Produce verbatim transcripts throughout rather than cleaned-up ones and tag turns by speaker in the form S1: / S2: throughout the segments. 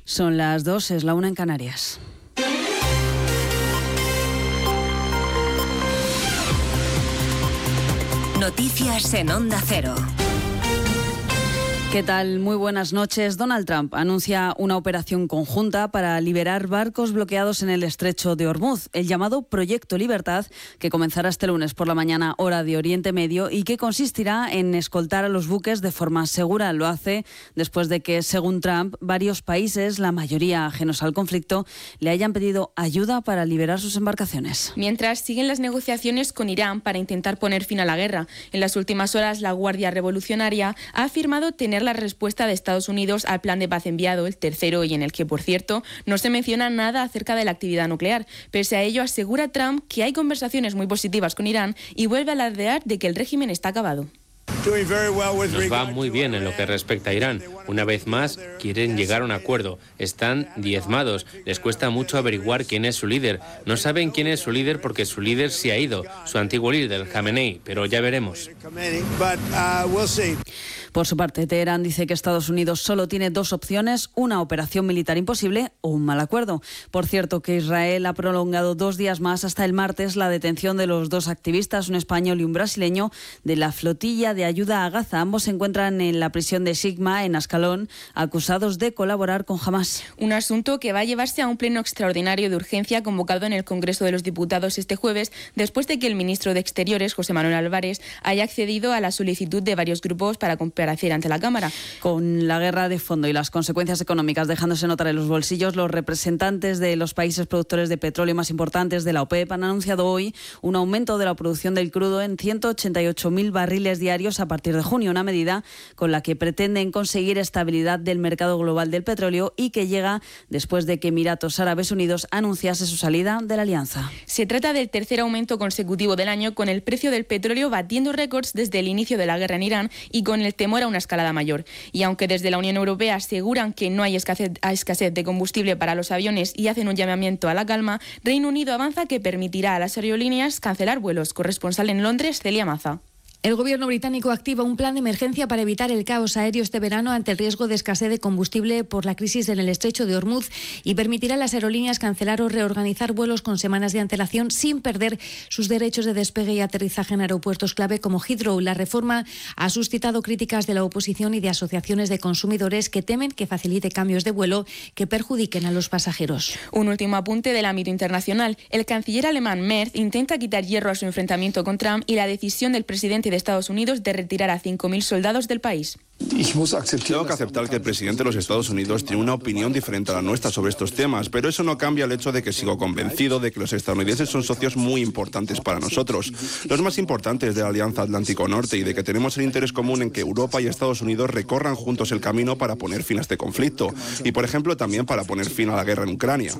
S1: Son las dos, es la una en Canarias.
S2: Noticias en Onda Cero.
S1: ¿Qué tal? Muy buenas noches. Donald Trump anuncia una operación conjunta para liberar barcos bloqueados en el estrecho de Hormuz, el llamado Proyecto Libertad, que comenzará este lunes por la mañana, hora de Oriente Medio, y que consistirá en escoltar a los buques de forma segura. Lo hace después de que, según Trump, varios países, la mayoría ajenos al conflicto, le hayan pedido ayuda para liberar sus embarcaciones.
S3: Mientras siguen las negociaciones con Irán para intentar poner fin a la guerra. En las últimas horas, la Guardia Revolucionaria ha afirmado tener la respuesta de Estados Unidos al plan de paz enviado, el tercero, y en el que, por cierto, no se menciona nada acerca de la actividad nuclear. Pese a ello, asegura Trump que hay conversaciones muy positivas con Irán y vuelve a alardear de que el régimen está acabado.
S4: Nos va muy bien en lo que respecta a Irán. Una vez más, quieren llegar a un acuerdo. Están diezmados. Les cuesta mucho averiguar quién es su líder. No saben quién es su líder porque su líder se ha ido, su antiguo líder, Khamenei, pero ya veremos.
S1: Por su parte, Teherán dice que Estados Unidos solo tiene dos opciones, una operación militar imposible o un mal acuerdo. Por cierto, que Israel ha prolongado dos días más hasta el martes la detención de los dos activistas, un español y un brasileño, de la flotilla de ayuda a Gaza. Ambos se encuentran en la prisión de Sigma, en Ascalón, acusados de colaborar con Hamás.
S3: Un asunto que va a llevarse a un pleno extraordinario de urgencia convocado en el Congreso de los Diputados este jueves, después de que el ministro de Exteriores, José Manuel Álvarez, haya accedido a la solicitud de varios grupos para comparecer ante la Cámara.
S1: Con la guerra de fondo y las consecuencias económicas dejándose notar en los bolsillos, los representantes de los países productores de petróleo más importantes de la OPEP han anunciado hoy un aumento de la producción del crudo en ciento ochenta y ocho mil barriles diarios a partir de junio, una medida con la que pretenden conseguir estabilidad del mercado global del petróleo y que llega después de que Emiratos Árabes Unidos anunciase su salida de la alianza.
S3: Se trata del tercer aumento consecutivo del año, con el precio del petróleo batiendo récords desde el inicio de la guerra en Irán y con el temor a una escalada mayor. Y aunque desde la Unión Europea aseguran que no hay escasez, escasez de combustible para los aviones y hacen un llamamiento a la calma, Reino Unido avanza que permitirá a las aerolíneas cancelar vuelos. Corresponsal en Londres, Celia Maza.
S5: El gobierno británico activa un plan de emergencia para evitar el caos aéreo este verano ante el riesgo de escasez de combustible por la crisis en el estrecho de Hormuz y permitirá a las aerolíneas cancelar o reorganizar vuelos con semanas de antelación sin perder sus derechos de despegue y aterrizaje en aeropuertos clave como Heathrow. La reforma ha suscitado críticas de la oposición y de asociaciones de consumidores que temen que facilite cambios de vuelo que perjudiquen a los pasajeros.
S3: Un último apunte del ámbito internacional. El canciller alemán Merz intenta quitar hierro a su enfrentamiento con Trump y la decisión del presidente de Estados Unidos de retirar a cinco mil soldados del país.
S6: Tengo que aceptar que el presidente de los Estados Unidos tiene una opinión diferente a la nuestra sobre estos temas, pero eso no cambia el hecho de que sigo convencido de que los estadounidenses son socios muy importantes para nosotros, los más importantes de la Alianza Atlántico Norte, y de que tenemos el interés común en que Europa y Estados Unidos recorran juntos el camino para poner fin a este conflicto y, por ejemplo, también para poner fin a la guerra en Ucrania.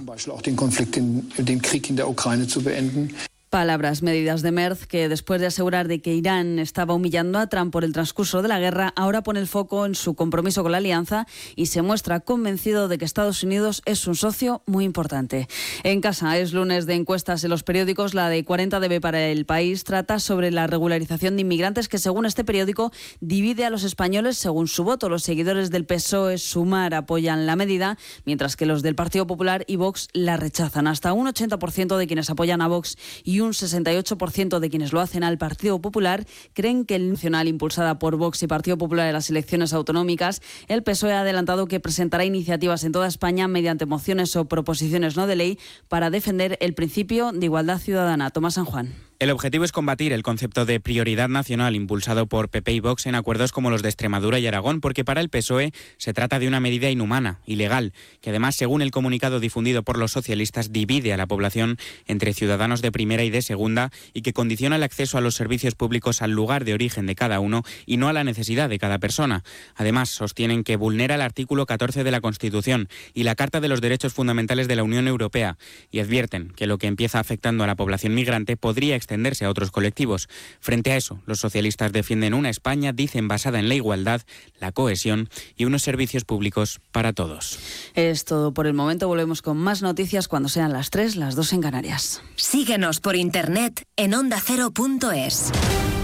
S1: Palabras medidas de Merz, que después de asegurar de que Irán estaba humillando a Trump por el transcurso de la guerra, ahora pone el foco en su compromiso con la alianza y se muestra convencido de que Estados Unidos es un socio muy importante. En casa es lunes de encuestas en los periódicos. La de cuarenta D B para El País trata sobre la regularización de inmigrantes que, según este periódico, divide a los españoles según su voto. Los seguidores del P S O E, Sumar, apoyan la medida, mientras que los del Partido Popular y Vox la rechazan. Hasta un ochenta por ciento de quienes apoyan a Vox y un sesenta y ocho por ciento de quienes lo hacen al Partido Popular creen que el nacional impulsada por Vox y Partido Popular en las elecciones autonómicas, el P S O E ha adelantado que presentará iniciativas en toda España mediante mociones o proposiciones no de ley para defender el principio de igualdad ciudadana. Tomás San Juan.
S7: El objetivo es combatir el concepto de prioridad nacional impulsado por P P y Vox en acuerdos como los de Extremadura y Aragón, porque para el P S O E se trata de una medida inhumana, ilegal, que además, según el comunicado difundido por los socialistas, divide a la población entre ciudadanos de primera y de segunda y que condiciona el acceso a los servicios públicos al lugar de origen de cada uno y no a la necesidad de cada persona. Además, sostienen que vulnera el artículo catorce de la Constitución y la Carta de los Derechos Fundamentales de la Unión Europea y advierten que lo que empieza afectando a la población migrante podría extenderse a otros colectivos. Frente a eso, los socialistas defienden una España, dicen, basada en la igualdad, la cohesión y unos servicios públicos para todos.
S1: Es todo por el momento. Volvemos con más noticias cuando sean las tres, las dos en Canarias.
S2: Síguenos por internet en onda cero punto es.